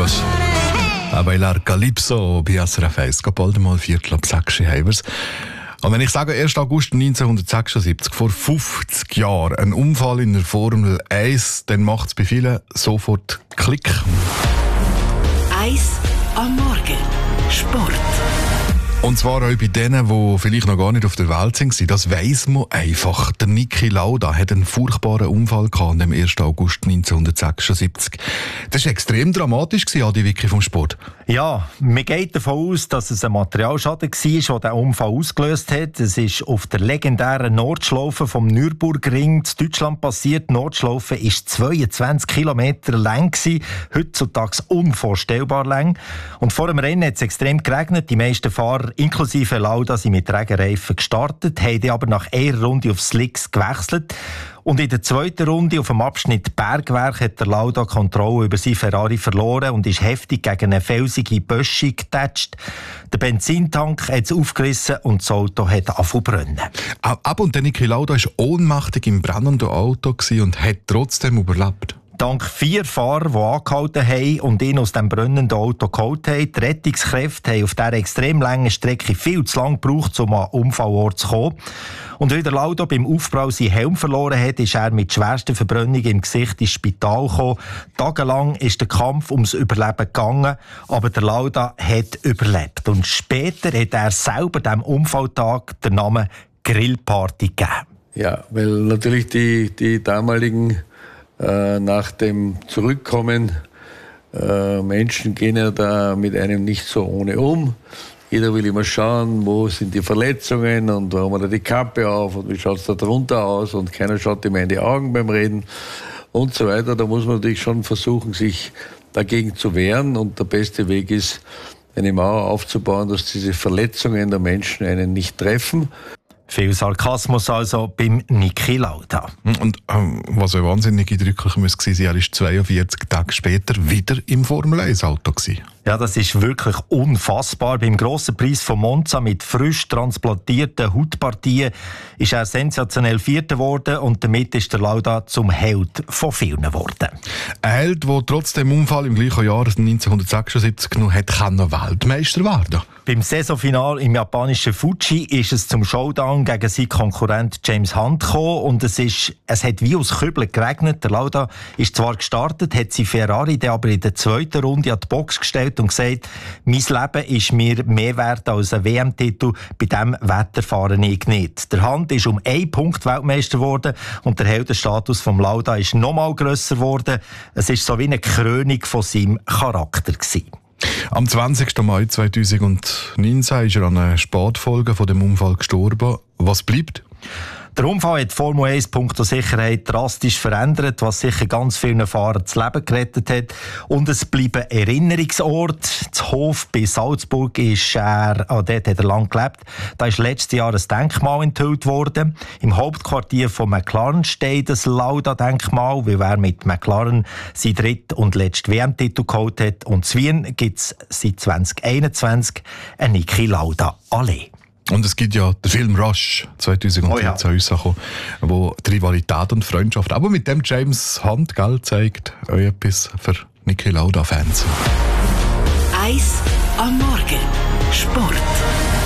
amigos. A bailar Calypso bei SRF 1. Bald mal 5:45 haben wir's. Und wenn ich sage 1. August 1976, vor 50 Jahren, ein Unfall in der Formel 1, dann macht es bei vielen sofort Klick. 1 am Morgen. Sport. Und zwar auch bei denen, die vielleicht noch gar nicht auf der Welt sind. Das weiss man einfach. Der Niki Lauda hat einen furchtbaren Unfall gehabt am 1. August 1976. Das war extrem dramatisch, Adi Wicki vom Sport. Ja, man geht davon aus, dass es ein Materialschaden war, der den Unfall ausgelöst hat. Es ist auf der legendären Nordschlaufe vom Nürburgring in Deutschland passiert. Die Nordschlaufe war 22 Kilometer lang, heutzutage unvorstellbar lang. Und vor dem Rennen hat es extrem geregnet. Die meisten Fahrer, inklusive Lauda, sind mit Regenreifen gestartet, haben aber nach einer Runde auf Slicks gewechselt. Und in der zweiten Runde auf dem Abschnitt Bergwerk hat der Lauda Kontrolle über seinen Ferrari verloren und ist heftig gegen eine felsige Böschung getatscht. Der Benzintank hat es aufgerissen und das Auto hat angefangen zu brennen. Aber und der Niki Lauda war ohnmächtig im brennenden Auto und hat trotzdem überlebt. Dank 4 Fahrer, die angehalten haben und ihn aus dem brennenden Auto geholt haben. Die Rettungskräfte haben auf dieser extrem langen Strecke viel zu lange gebraucht, um an den Unfallort zu kommen. Und weil der Lauda beim Aufprall seinen Helm verloren hat, ist er mit schwersten Verbrennungen im Gesicht ins Spital gekommen. Tagelang ist der Kampf ums Überleben gegangen, aber der Lauda hat überlebt. Und später hat er selber dem Unfalltag den Namen Grillparty gegeben. Ja, weil natürlich die damaligen nach dem Zurückkommen Menschen gehen ja da mit einem nicht so ohne um. Jeder will immer schauen, wo sind die Verletzungen und warum hat er die Kappe auf und wie schaut es da drunter aus und keiner schaut ihm in die Augen beim Reden und so weiter. Da muss man natürlich schon versuchen, sich dagegen zu wehren und der beste Weg ist, eine Mauer aufzubauen, dass diese Verletzungen der Menschen einen nicht treffen. Viel Sarkasmus also beim Niki Lauda. Und was auch wahnsinnig eindrücklich muss gewesen sein, er war 42 Tage später wieder im Formel-1-Auto. Ja, das ist wirklich unfassbar. Beim grossen Preis von Monza mit frisch transplantierten Hautpartien ist er sensationell Vierter geworden und damit ist der Lauda zum Held von vielen geworden. Ein Held, der trotz dem Unfall im gleichen Jahr 1976 noch kann Weltmeister werden. Beim Saisonfinal im japanischen Fuji ist es zum Showdown gegen seinen Konkurrent James Hunt gekommen und es hat wie aus Kübeln geregnet. Der Lauda ist zwar gestartet, hat sein Ferrari dann aber in der zweiten Runde an die Box gestellt und gesagt, mein Leben ist mir mehr wert als ein WM-Titel, bei diesem Wetter fahre ich nicht. Der Hunt ist um 1 Punkt Weltmeister geworden und der Heldenstatus vom Lauda ist noch mal grösser geworden. Es war so wie eine Krönung von seinem Charakter gewesen. Am 20. Mai 2019 ist er an einer Spätfolge von dem Unfall gestorben. Was bleibt? Der Unfall hat die Formel 1 punkto Sicherheit drastisch verändert, was sicher ganz vielen Fahrern das Leben gerettet hat. Und es bleibt ein Erinnerungsort. Das Hof bei Salzburg dort hat er lang gelebt. Da ist letztes Jahr ein Denkmal enthüllt worden. Im Hauptquartier von McLaren steht das Lauda-Denkmal, weil er mit McLaren seinen dritten und letzten WM-Titel geholt hat. Und in Wien gibt es seit 2021 eine Niki Lauda-Allee. Und es gibt ja den Film Rush 2013 rausgekommen, wo die Rivalität und Freundschaft, aber mit dem James Hunt zeigt auch etwas für Niki Lauda-Fans. 1 am Morgen. Sport.